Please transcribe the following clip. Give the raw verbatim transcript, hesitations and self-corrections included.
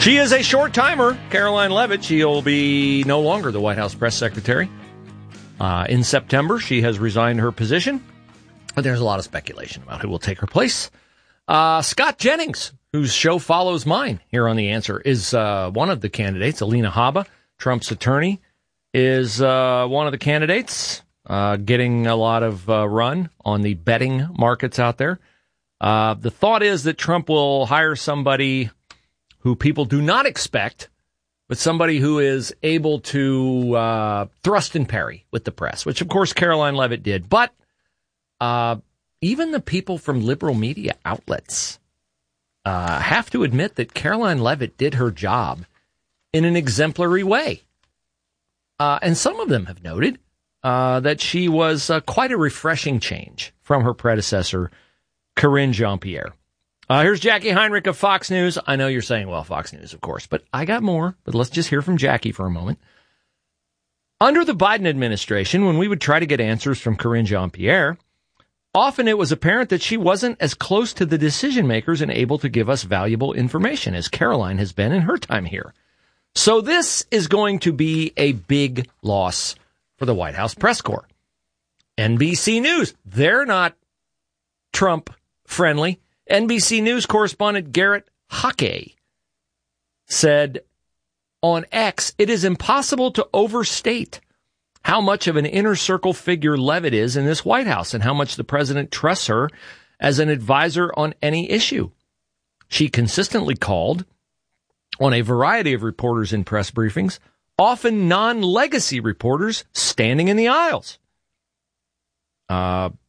She is a short-timer, Karoline Leavitt. She'll be no longer the White House press secretary. Uh, in September, she has resigned her position. But there's a lot of speculation about who will take her place. Uh, Scott Jennings, whose show follows mine here on The Answer, is uh, one of the candidates. Alina Habba, Trump's attorney, is uh, one of the candidates, uh, getting a lot of uh, run on the betting markets out there. Uh, the thought is that Trump will hire somebody who people do not expect, but somebody who is able to uh, thrust and parry with the press, which, of course, Karoline Leavitt did. But uh, even the people from liberal media outlets uh, have to admit that Karoline Leavitt did her job in an exemplary way. Uh, and some of them have noted uh, that she was uh, quite a refreshing change from her predecessor, Karine Jean-Pierre. Uh, here's Jackie Heinrich of Fox News. I know you're saying, well, Fox News, of course, but I got more. But let's just hear from Jackie for a moment. Under the Biden administration, when we would try to get answers from Karine Jean-Pierre, often it was apparent that she wasn't as close to the decision makers and able to give us valuable information as Karoline has been in her time here. So this is going to be a big loss for the White House press corps. N B C News, they're not Trump-friendly. N B C News correspondent Garrett Hake said on X, it is impossible to overstate how much of an inner circle figure Leavitt is in this White House and how much the president trusts her as an advisor on any issue. She consistently called on a variety of reporters in press briefings, often non-legacy reporters standing in the aisles. Uh,